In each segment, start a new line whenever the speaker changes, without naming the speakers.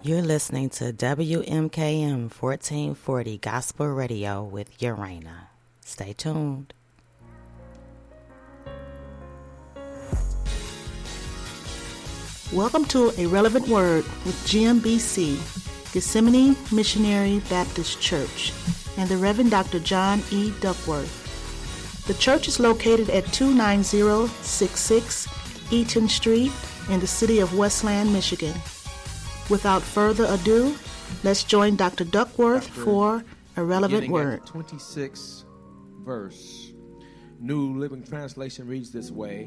You're listening to WMKM 1440 Gospel Radio with Urana. Stay tuned.
Welcome to A Relevant Word with GMBC, Gethsemane Missionary Baptist Church, and the Reverend Dr. John E. Duckworth. The church is located at 29066 Eaton Street in the city of Westland, Michigan. Without further ado, let's join Dr. Duckworth for A Relevant Word.
26th verse. New Living Translation reads this way.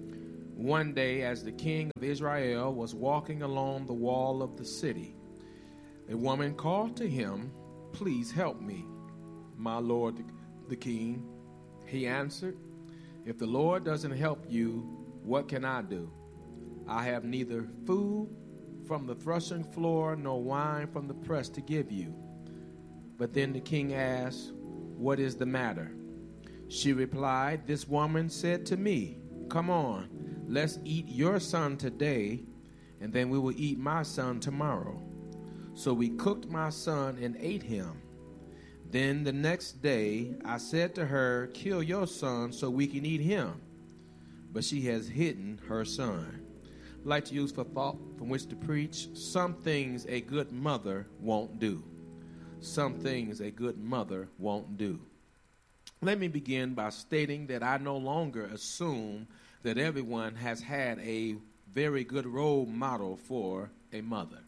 One day, as the king of Israel was walking along the wall of the city, a woman called to him, "Please help me, my lord the king." He answered, "If the Lord doesn't help you, what can I do? I have neither food from the threshing floor nor wine from the press to give you." But then the king asked, "What is the matter?" She replied, "This woman said to me, 'Come on, let's eat your son today, and then we will eat my son tomorrow.' So we cooked my son and ate him. Then the next day I said to her, 'Kill your son so we can eat him.' But she has hidden her son." I'd like to use for thought from which to preach, some things a good mother won't do. Some things a good mother won't do. Let me begin by stating that I no longer assume that everyone has had a very good role model for a mother.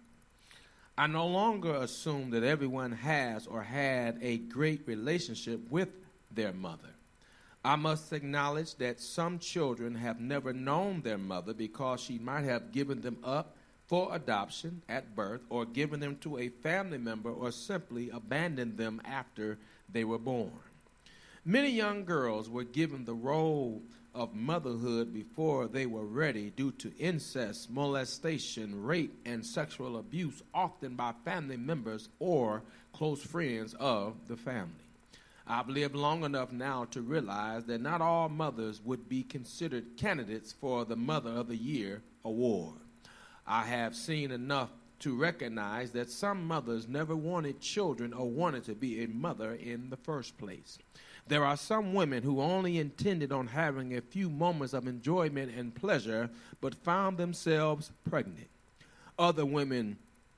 I no longer assume that everyone has or had a great relationship with their mother. I must acknowledge that some children have never known their mother because she might have given them up for adoption at birth or given them to a family member or simply abandoned them after they were born. Many young girls were given the role of motherhood before they were ready due to incest, molestation, rape, and sexual abuse, often by family members or close friends of the family. I've lived long enough now to realize that not all mothers would be considered candidates for the Mother of the Year award. I have seen enough to recognize that some mothers never wanted children or wanted to be a mother in the first place. There are some women who only intended on having a few moments of enjoyment and pleasure but found themselves pregnant. Other women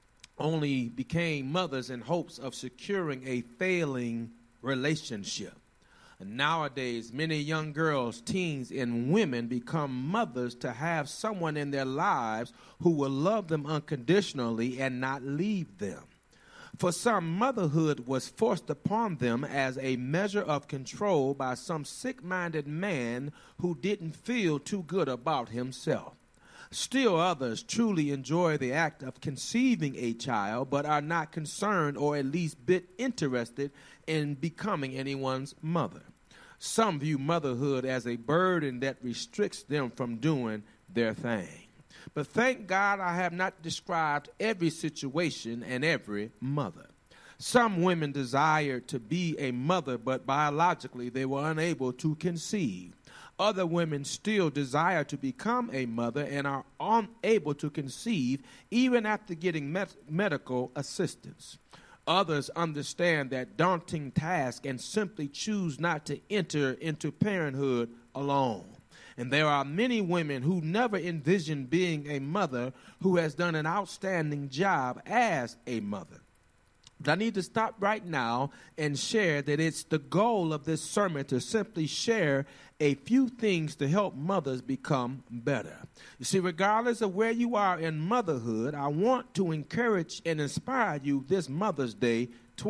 only became mothers in hopes of securing a failing relationship. Nowadays, many young girls, teens, and women become mothers to have someone in their lives who will love them unconditionally and not leave them. For some, motherhood was forced upon them as a measure of control by some sick-minded man who didn't feel too good about himself. Still others truly enjoy the act of conceiving a child but are not concerned or at least bit interested in becoming anyone's mother. Some view motherhood as a burden that restricts them from doing their thing. But thank God I have not described every situation and every mother. Some women desire to be a mother, but biologically they were unable to conceive. Other women still desire to become a mother and are unable to conceive even after getting medical assistance. Others understand that daunting task and simply choose not to enter into parenthood alone. And there are many women who never envisioned being a mother who has done an outstanding job as a mother. But I need to stop right now and share that it's the goal of this sermon to simply share a few things to help mothers become better. You see, regardless of where you are in motherhood, I want to encourage and inspire you this Mother's Day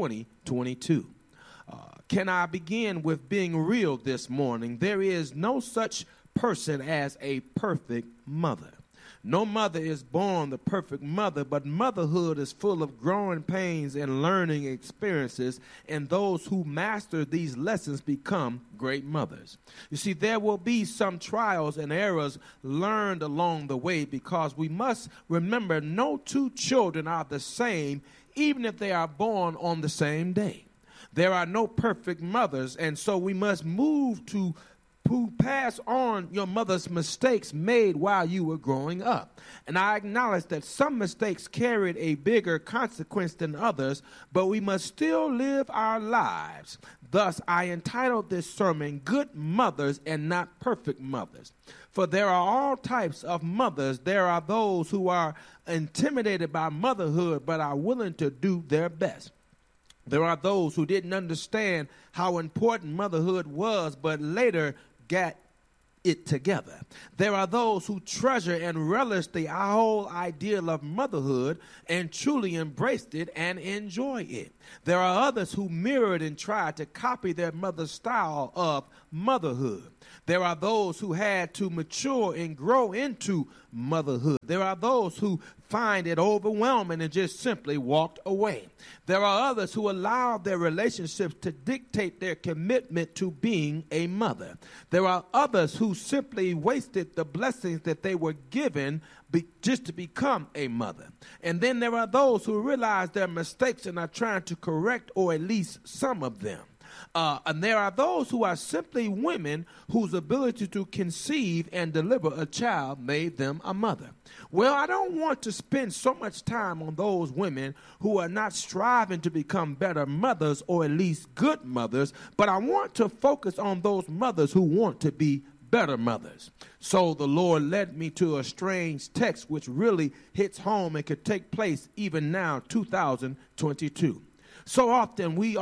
2022. Can I begin with being real this morning? There is no such person as a perfect mother. No mother is born the perfect mother, but motherhood is full of growing pains and learning experiences, and those who master these lessons become great mothers. You see, there will be some trials and errors learned along the way, because we must remember no two children are the same, even if they are born on the same day. There are no perfect mothers, and so we must move to who pass on your mother's mistakes made while you were growing up. And I acknowledge that some mistakes carried a bigger consequence than others, but we must still live our lives. Thus, I entitled this sermon, Good Mothers and Not Perfect Mothers. For there are all types of mothers. There are those who are intimidated by motherhood but are willing to do their best. There are those who didn't understand how important motherhood was but later got it together. There are those who treasure and relish the whole ideal of motherhood and truly embraced it and enjoy it. There are others who mirrored and tried to copy their mother's style of motherhood. There are those who had to mature and grow into motherhood. There are those who find it overwhelming and just simply walked away. There are others who allowed their relationships to dictate their commitment to being a mother. There are others who simply wasted the blessings that they were given just to become a mother. And then there are those who realize their mistakes and are trying to correct or at least some of them. And there are those who are simply women whose ability to conceive and deliver a child made them a mother. Well, I don't want to spend so much time on those women who are not striving to become better mothers or at least good mothers, but I want to focus on those mothers who want to be better mothers. So the Lord led me to a strange text which really hits home and could take place even now, 2022. So often, we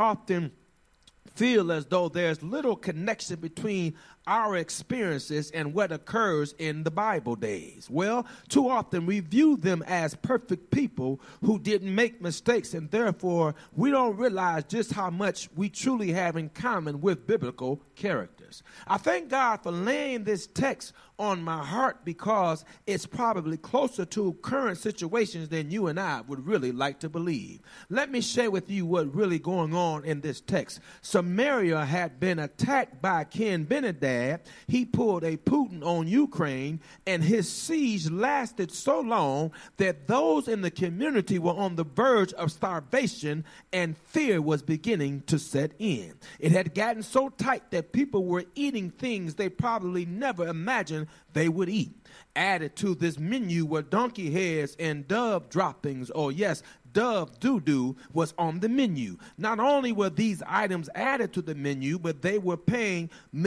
feel as though there's little connection between our experiences and what occurs in the Bible days. Well, too often we view them as perfect people who didn't make mistakes, and therefore we don't realize just how much we truly have in common with biblical characters. I thank God for laying this text on my heart because it's probably closer to current situations than you and I would really like to believe. Let me share with you what's really going on in this text. Samaria had been attacked by King Benadad. He pulled a Putin on Ukraine, and his siege lasted so long that those in the community were on the verge of starvation, and fear was beginning to set in. It had gotten so tight that people were eating things they probably never imagined they would eat. Added to this menu were donkey heads and dove droppings, or yes, dove doo-doo was on the menu. Not only were these items added to the menu, but they were paying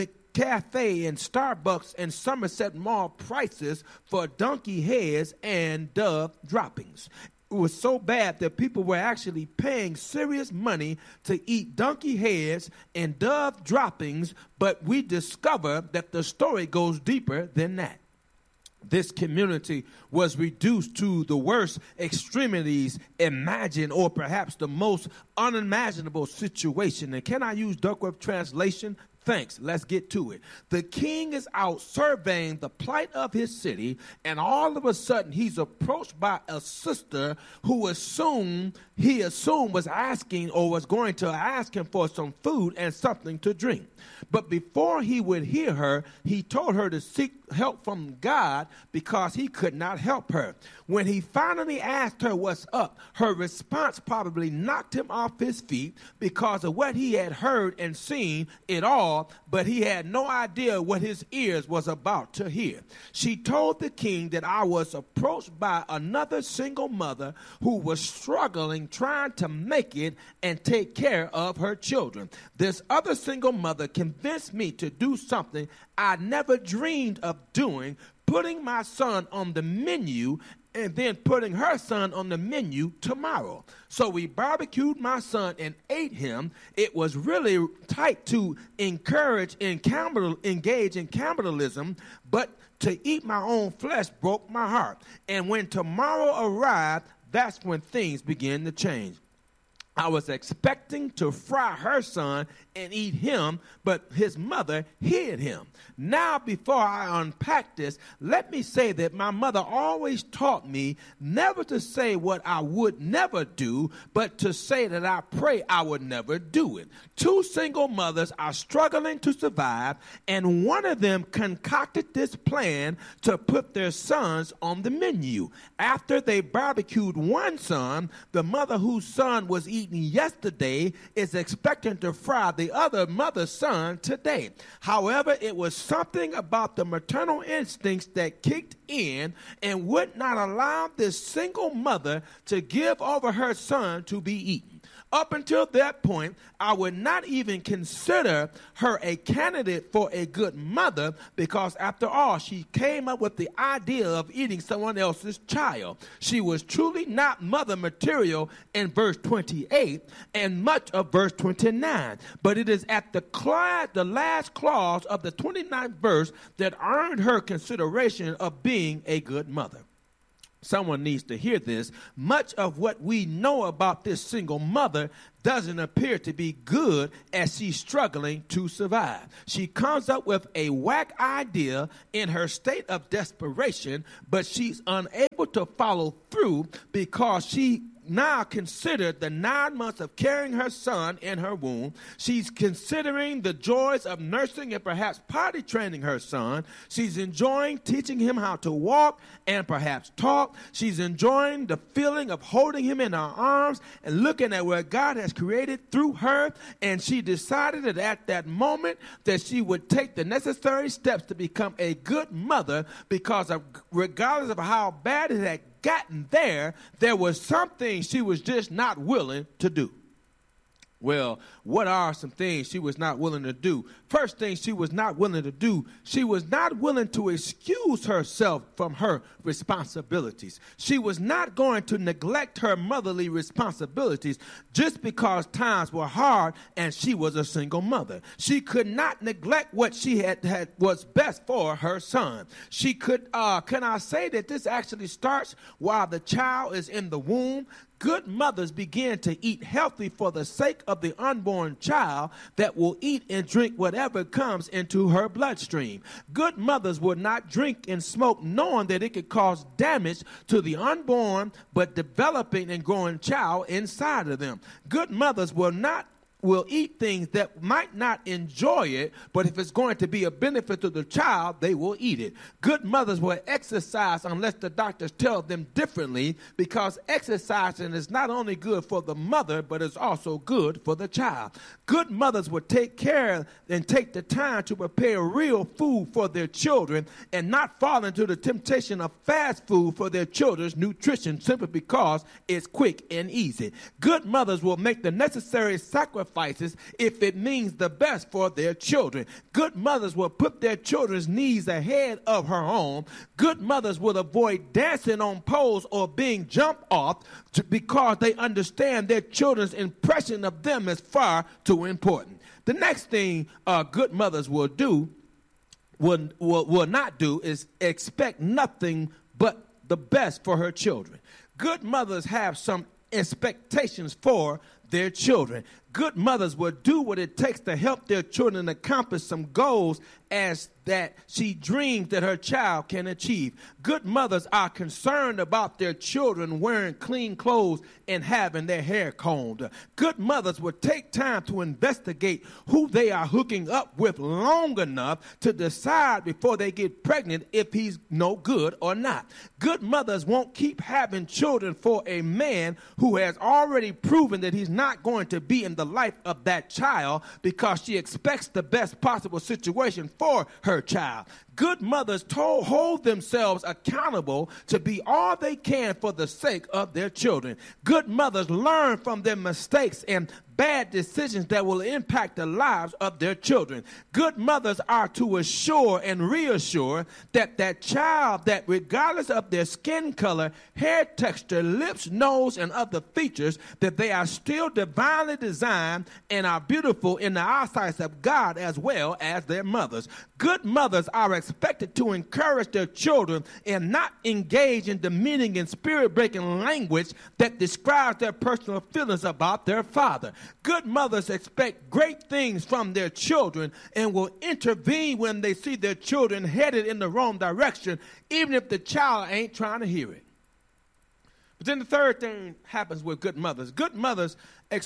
McCafe and Starbucks and Somerset Mall prices for donkey heads and dove droppings. It was so bad that people were actually paying serious money to eat donkey heads and dove droppings, but we discover that the story goes deeper than that. This community was reduced to the worst extremities imagined, or perhaps the most unimaginable situation. And can I use Duckworth translation? Thanks. Let's get to it. The king is out surveying the plight of his city, and all of a sudden he's approached by a sister who he assumed was asking or was going to ask him for some food and something to drink. But before he would hear her, he told her to seek help from God because he could not help her. When he finally asked her what's up, her response probably knocked him off his feet because of what he had heard and seen it all, but he had no idea what his ears was about to hear. She told the king that I was approached by another single mother who was struggling, trying to make it and take care of her children. This other single mother convinced me to do something I never dreamed of doing, putting my son on the menu and then putting her son on the menu tomorrow. So we barbecued my son and ate him. It was really tight to engage in cannibalism, but to eat my own flesh broke my heart. And when tomorrow arrived, that's when things began to change. I was expecting to fry her son and eat him, but his mother hid him. Now, before I unpack this, let me say that my mother always taught me never to say what I would never do, but to say that I pray I would never do it. Two single mothers are struggling to survive, and one of them concocted this plan to put their sons on the menu. After they barbecued one son, the mother whose son was eating eaten yesterday is expecting to fry the other mother's son today. However, it was something about the maternal instincts that kicked in and would not allow this single mother to give over her son to be eaten. Up until that point, I would not even consider her a candidate for a good mother because, after all, she came up with the idea of eating someone else's child. She was truly not mother material in verse 28 and much of verse 29. But it is at the last clause of the 29th verse that earned her consideration of being a good mother. Someone needs to hear this. Much of what we know about this single mother doesn't appear to be good as she's struggling to survive. She comes up with a whack idea in her state of desperation, but she's unable to follow through because she now considered the 9 months of carrying her son in her womb. She's considering the joys of nursing and perhaps potty training her son. She's enjoying teaching him how to walk and perhaps talk. She's enjoying the feeling of holding him in her arms and looking at what God has created through her. And she decided that at that moment that she would take the necessary steps to become a good mother because regardless of how bad it had gotten there was something she was just not willing to do. Well, what are some things she was not willing to do? First thing she was not willing to do, she was not willing to excuse herself from her responsibilities. She was not going to neglect her motherly responsibilities just because times were hard and she was a single mother. She could not neglect what she had was best for her son. She could, can I say that this actually starts while the child is in the womb? Good mothers begin to eat healthy for the sake of the unborn child that will eat and drink whatever comes into her bloodstream. Good mothers will not drink and smoke knowing that it could cause damage to the unborn but developing and growing child inside of them. Good mothers will eat things that might not enjoy it, but if it's going to be a benefit to the child, they will eat it. Good mothers will exercise unless the doctors tell them differently, because exercising is not only good for the mother, but it's also good for the child. Good mothers will take care and take the time to prepare real food for their children and not fall into the temptation of fast food for their children's nutrition simply because it's quick and easy. Good mothers will make the necessary sacrifices if it means the best for their children. Good mothers will put their children's needs ahead of her own. Good mothers will avoid dancing on poles or being jumped off because they understand their children's impression of them is far too important. The next thing good mothers will not do is expect nothing but the best for her children. Good mothers have some expectations for their children. Good mothers will do what it takes to help their children accomplish some goals as that she dreams that her child can achieve. Good mothers are concerned about their children wearing clean clothes and having their hair combed. Good mothers will take time to investigate who they are hooking up with long enough to decide before they get pregnant if he's no good or not. Good mothers won't keep having children for a man who has already proven that he's not going to be in the life of that child because she expects the best possible situation for her child. Good mothers hold themselves accountable to be all they can for the sake of their children. Good mothers learn from their mistakes and bad decisions that will impact the lives of their children. Good mothers are to assure and reassure that child, that regardless of their skin color, hair texture, lips, nose, and other features, that they are still divinely designed and are beautiful in the eyesight of God as well as their mothers. Good mothers are expected to encourage their children and not engage in demeaning and spirit-breaking language that describes their personal feelings about their father. Good mothers expect great things from their children and will intervene when they see their children headed in the wrong direction, even if the child ain't trying to hear it. But then the third thing happens with good mothers. Good mothers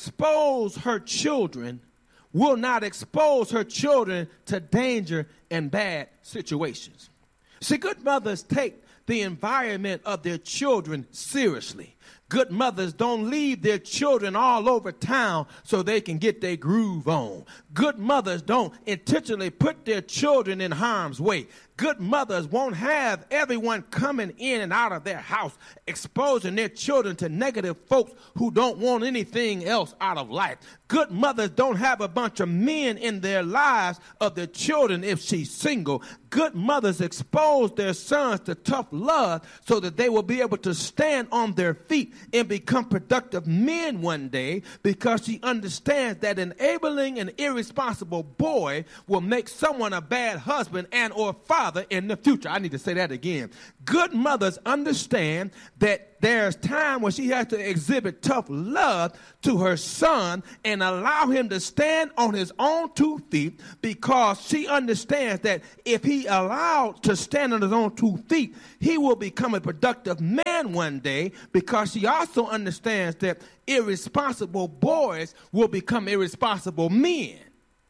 will not expose her children to danger and bad situations. See, good mothers take the environment of their children seriously. Good mothers don't leave their children all over town so they can get their groove on. Good mothers don't intentionally put their children in harm's way. Good mothers won't have everyone coming in and out of their house, exposing their children to negative folks who don't want anything else out of life. Good mothers don't have a bunch of men in their lives of their children if she's single. Good mothers expose their sons to tough love so that they will be able to stand on their feet and become productive men one day, because she understands that enabling an irresponsible boy will make someone a bad husband and or father in the future. I need to say that again. Good mothers understand that there's time when she has to exhibit tough love to her son and allow him to stand on his own 2 feet, because she understands that if he allowed to stand on his own 2 feet, he will become a productive man one day, because she also understands that irresponsible boys will become irresponsible men.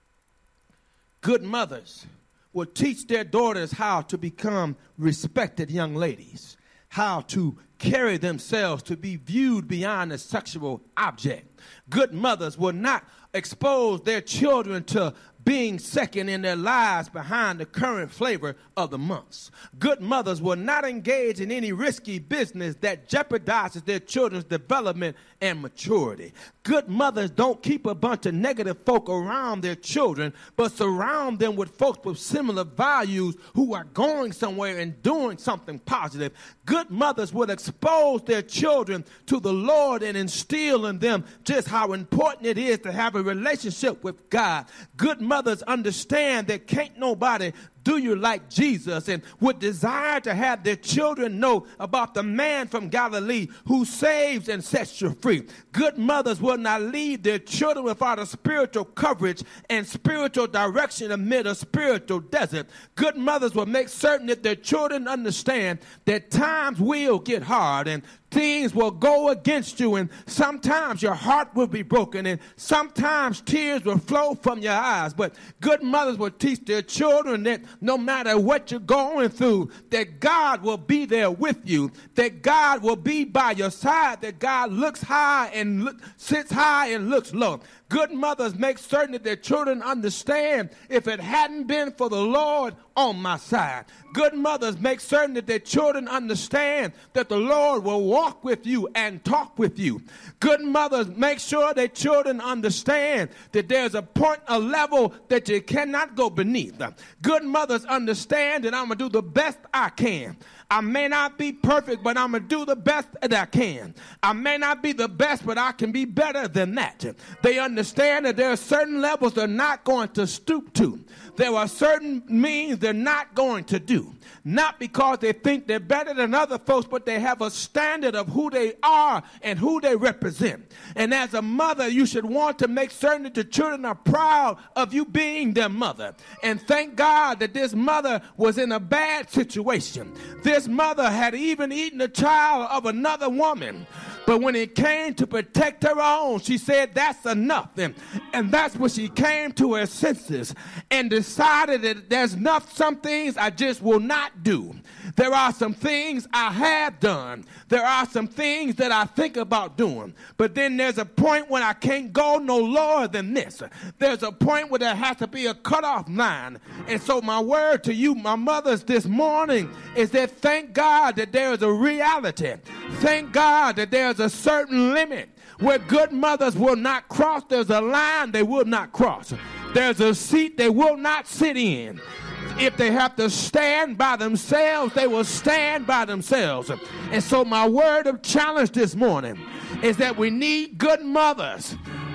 Good mothers will teach their daughters how to become respected young ladies, how to carry themselves to be viewed beyond a sexual object. Good mothers will not expose their children to being second in their lives behind the current flavor of the months. Good mothers will not engage in any risky business that jeopardizes their children's development and maturity. Good mothers don't keep a bunch of negative folk around their children, but surround them with folks with similar values who are going somewhere and doing something positive. Good mothers will expose their children to the Lord and instill in them just how important it is to have a relationship with God. Good mothers understand that can't nobody do you like Jesus, and would desire to have their children know about the man from Galilee who saves and sets you free. Good mothers will not leave their children without a spiritual coverage and spiritual direction amid a spiritual desert. Good mothers will make certain that their children understand that times will get hard and things will go against you, and sometimes your heart will be broken, and sometimes tears will flow from your eyes. But good mothers will teach their children that no matter what you're going through, that God will be there with you, that God will be by your side, that God looks high and sits high and looks low. Good mothers make certain that their children understand, if it hadn't been for the Lord on my side. Good mothers make certain that their children understand that the Lord will walk with you and talk with you. Good mothers make sure their children understand that there's a point, a level that you cannot go beneath. Good mothers understand that I'm going to do the best I can. I may not be perfect, but I'm going to do the best that I can. I may not be the best, but I can be better than that. They understand that there are certain levels they're not going to stoop to. There are certain means they're not going to do. Not because they think they're better than other folks, but they have a standard of who they are and who they represent. And as a mother, you should want to make certain that the children are proud of you being their mother. And thank God that this mother was in a bad situation. This mother had even eaten a child of another woman. But when it came to protect her own, she said, that's enough. And that's when she came to her senses and decided that there's some things I just will not do. There are some things I have done. There are some things that I think about doing. But then there's a point when I can't go no lower than this. There's a point where there has to be a cutoff line. And so my word to you, my mothers, this morning is that thank God that there is a reality. Thank God that there's a certain limit where good mothers will not cross. There's a line they will not cross. There's a seat they will not sit in. If they have to stand by themselves, they will stand by themselves. And so my word of challenge this morning is that we need good mothers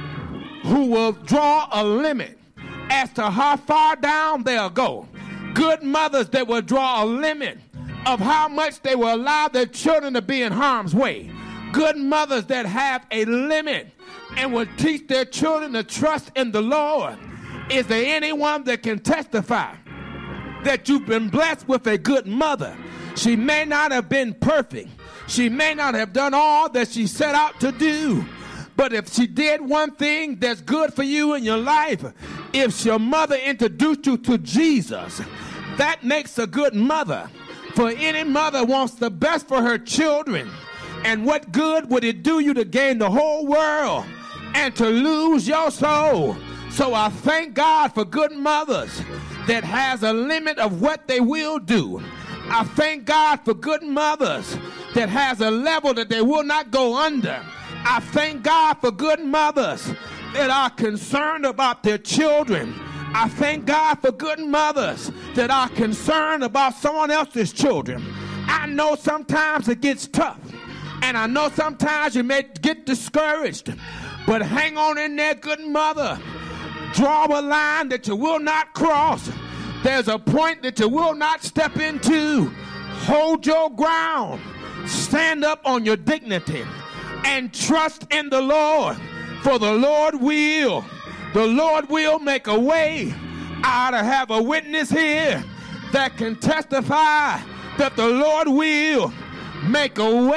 who will draw a limit as to how far down they'll go. Good mothers that will draw a limit of how much they will allow their children to be in harm's way. Good mothers that have a limit and will teach their children to trust in the Lord. Is there anyone that can testify that you've been blessed with a good mother? She may not have been perfect. She may not have done all that she set out to do. But if she did one thing that's good for you in your life, if your mother introduced you to Jesus, that makes a good mother. For any mother wants the best for her children. And what good would it do you to gain the whole world and to lose your soul? So I thank God for good mothers that has a limit of what they will do. I thank God for good mothers that has a level that they will not go under. I thank God for good mothers that are concerned about their children. I thank God for good mothers that are concerned about someone else's children. I know sometimes it gets tough, and I know sometimes you may get discouraged, but hang on in there, good mother. Draw a line that you will not cross. There's a point that you will not step into. Hold your ground. Stand up on your dignity and trust in the Lord, for the Lord will make a way. I ought to have a witness here that can testify that the Lord will make a way.